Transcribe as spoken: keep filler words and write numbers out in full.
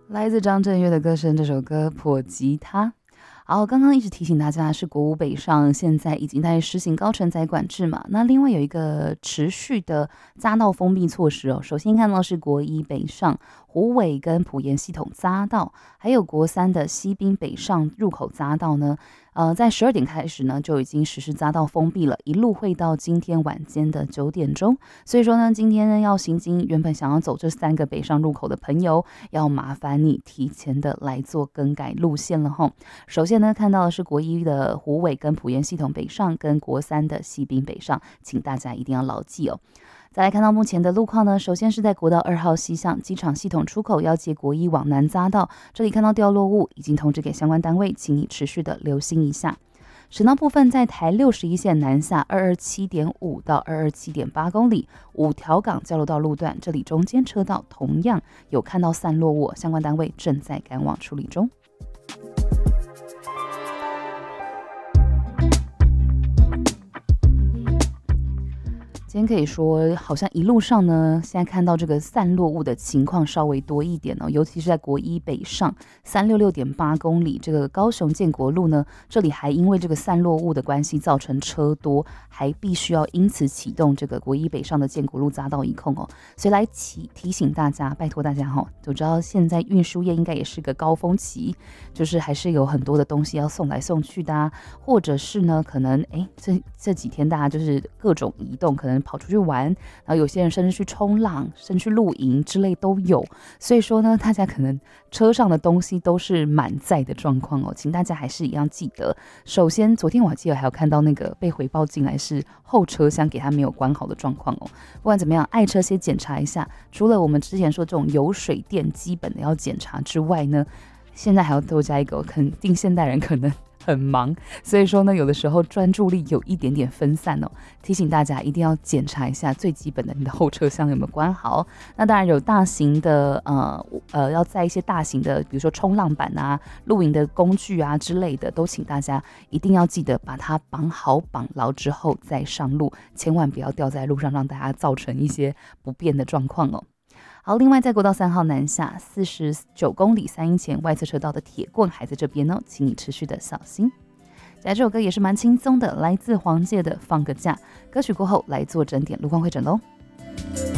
来自张震岳的歌声，这首歌《破吉他》。好，刚刚一直提醒大家是国五北上现在已经在实行高承载管制嘛，那另外有一个持续的匝道封闭措施哦。首先看到是国一北上虎尾跟埔盐系统匝道，还有国三的西滨北上入口匝道呢，呃，在十二点开始呢就已经实施匝道封闭了，一路会到今天晚间的九点钟。所以说呢，今天呢要行经原本想要走这三个北上入口的朋友，要麻烦你提前的来做更改路线了吼。首先呢，看到的是国一的虎尾跟埔盐系统北上，跟国三的西滨北上，请大家一定要牢记哦。再来看到目前的路况呢，首先是在国道二号西向机场系统出口要接国一往南匝道，这里看到掉落物，已经通知给相关单位，请你持续的留心一下。省道部分在台六十一线南下二二七点五到二二七点八公里，五条港交流道路段，这里中间车道同样有看到散落物，相关单位正在赶往处理中。今天可以说好像一路上呢，现在看到这个散落物的情况稍微多一点哦，尤其是在国一北上三六六点八公里这个高雄建国路呢，这里还因为这个散落物的关系造成车多，还必须要因此启动这个国一北上的建国路匝道一控哦。所以来提提醒大家，拜托大家哦，就知道现在运输业应该也是个高峰期，就是还是有很多的东西要送来送去的啊，或者是呢可能哎这这几天大家就是各种移动，可能跑出去玩，然后有些人甚至去冲浪，甚至去露营之类都有。所以说呢，大家可能车上的东西都是满载的状况哦，请大家还是一样记得。首先，昨天我还记得还有看到那个被回报进来是后车厢给他没有关好的状况哦。不管怎么样，爱车先检查一下。除了我们之前说这种油水电基本的要检查之外呢，现在还要多加一个，肯定现代人可能很忙，所以说呢，有的时候专注力有一点点分散哦。提醒大家一定要检查一下最基本的，你的后车厢有没有关好。那当然有大型的呃呃，要在一些大型的，比如说冲浪板啊、露营的工具啊之类的，都请大家一定要记得把它绑好、绑牢之后再上路，千万不要掉在路上，让大家造成一些不便的状况哦。好，另外在国道三号南下四十九公里三英前外侧车道的铁棍还在这边呢，请你持续的小心。接下来这首歌也是蛮轻松的，来自黄玠的《放个假》，歌曲过后来做整点路况会诊喽。